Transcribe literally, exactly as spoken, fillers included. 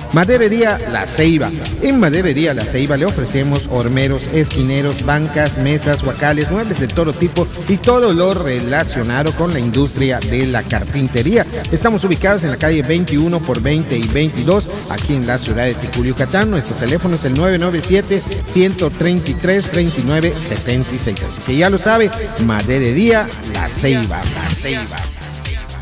Maderería La Ceiba. En Maderería La Ceiba le ofrecemos hormeros, esquineros, bancas, mesas, huacales, muebles de todo tipo y todo lo relacionado con la industria de la carpintería. Estamos ubicados en la calle veintiuno por veinte y veintidós, aquí en la ciudad de Ticul, Yucatán. Nuestro teléfono es el nueve nueve siete, uno tres tres, dos nueve siete seis. Así que ya lo sabe, Maderería La Ceiba. La Ceiba.